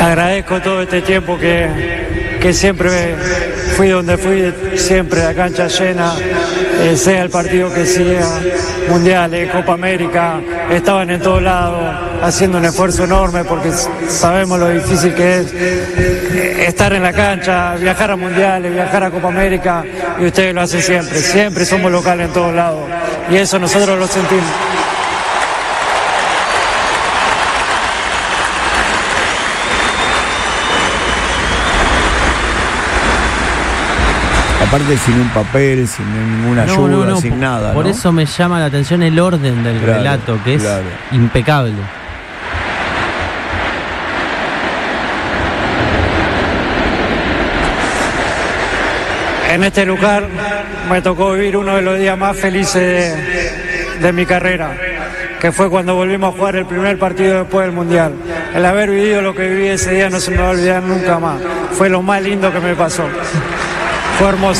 agradezco todo este tiempo que siempre fui donde fui, siempre la cancha llena, sea el partido que sea, mundiales, Copa América, estaban en todos lados haciendo un esfuerzo enorme porque sabemos lo difícil que es estar en la cancha, viajar a mundiales, viajar a Copa América, y ustedes lo hacen siempre somos locales en todos lados y eso nosotros lo sentimos. Aparte sin un papel, sin ninguna ayuda, sin nada. Por eso me llama la atención el orden del relato, que es impecable. En este lugar me tocó vivir uno de los días más felices de mi carrera, que fue cuando volvimos a jugar el primer partido después del Mundial. El haber vivido lo que viví ese día no se me va a olvidar nunca más. Fue lo más lindo que me pasó. Fue hermoso.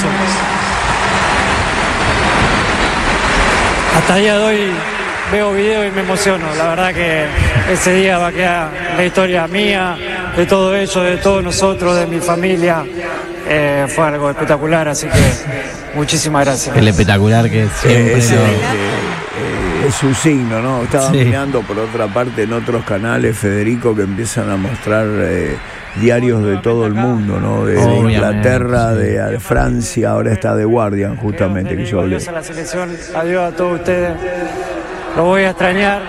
Hasta el día de hoy veo videos y me emociono. La verdad que ese día va a quedar la historia mía, de todo ello, de todos nosotros, de mi familia. Fue algo espectacular, así que muchísimas gracias. El espectacular que siempre es su signo, ¿no? Estaba mirando por otra parte en otros canales, Federico, que empiezan a mostrar diarios de todo el mundo, ¿no? De Inglaterra, de Francia, ahora está The Guardian, justamente, que yo hablé. Adiós a la selección, adiós a todos ustedes. Lo voy a extrañar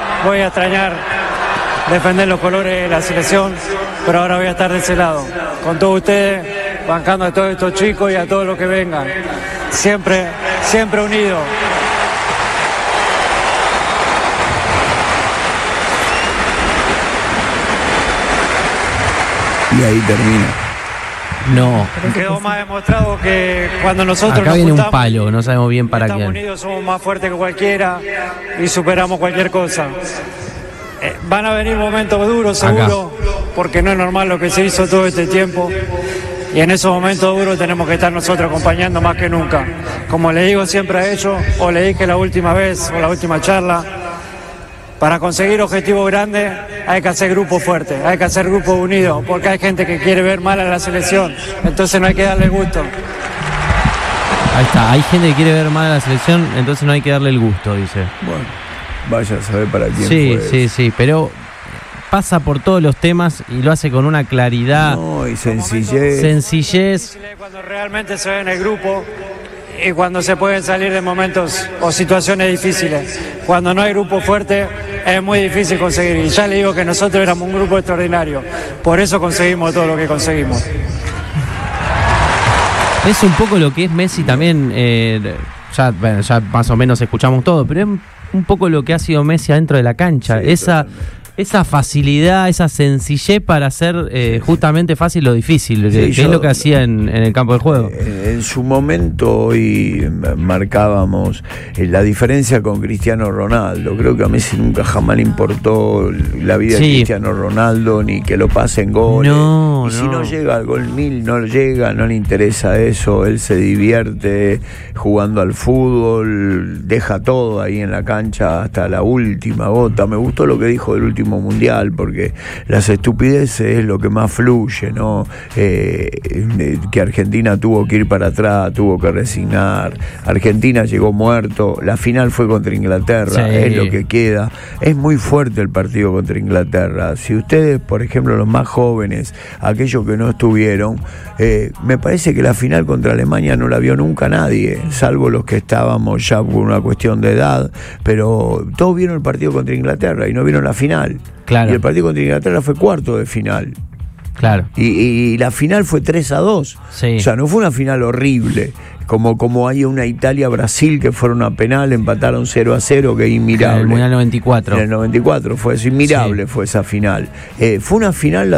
defender los colores de la selección, pero ahora voy a estar de ese lado, con todos ustedes, bancando a todos estos chicos y a todos los que vengan. Siempre unidos. Y ahí termina. No. Quedó más demostrado que cuando nosotros acá nos viene juntamos, un palo, no sabemos bien para Estados quién. Unidos somos más fuertes que cualquiera y superamos cualquier cosa. Van a venir momentos duros, seguro, porque no es normal lo que se hizo todo este tiempo. Y en esos momentos duros tenemos que estar nosotros acompañando más que nunca. Como le digo siempre a ellos, o le dije la última vez, o la última charla, para conseguir objetivos grandes hay que hacer grupos fuertes, hay que hacer grupos unidos, porque hay gente que quiere ver mal a la selección, entonces no hay que darle gusto. Ahí está, hay gente que quiere ver mal a la selección, entonces no hay que darle el gusto, dice. Bueno, vaya a saber para quién fue. Sí, pero pasa por todos los temas y lo hace con una claridad. No, y sencillez. Cuando realmente se ve en el grupo y cuando se pueden salir de momentos o situaciones difíciles. Cuando no hay grupo fuerte es muy difícil conseguir. Y ya le digo que nosotros éramos un grupo extraordinario. Por eso conseguimos todo lo que conseguimos. Es un poco lo que es Messi también. Ya más o menos escuchamos todo, pero es un poco lo que ha sido Messi adentro de la cancha. Sí, esa facilidad, esa sencillez para hacer justamente fácil lo difícil, que es lo que hacía en el campo de juego. En su momento hoy marcábamos la diferencia con Cristiano Ronaldo. Creo que a Messi nunca jamás le importó la vida de Cristiano Ronaldo, ni que lo pasen goles. Si no llega al gol 1000, no llega, no le interesa eso. Él se divierte jugando al fútbol, deja todo ahí en la cancha hasta la última gota. Me gustó lo que dijo del último mundial, porque las estupideces es lo que más fluye, ¿no? Que Argentina tuvo que ir para atrás, tuvo que resignar. Argentina llegó muerto, la final fue contra Inglaterra, es lo que queda. Es muy fuerte el partido contra Inglaterra. Si ustedes, por ejemplo, los más jóvenes, aquellos que no estuvieron, me parece que la final contra Alemania no la vio nunca nadie, salvo los que estábamos ya por una cuestión de edad, pero todos vieron el partido contra Inglaterra y no vieron la final. Claro. Y el partido contra Inglaterra fue cuarto de final. Claro. Y la final fue 3-2. Sí. O sea, no fue una final horrible. Como hay una Italia-Brasil que fueron a penal, empataron 0-0, que es inmirable. En el Mundial 94. En el 94 fue eso, inmirable fue esa final. Fue una final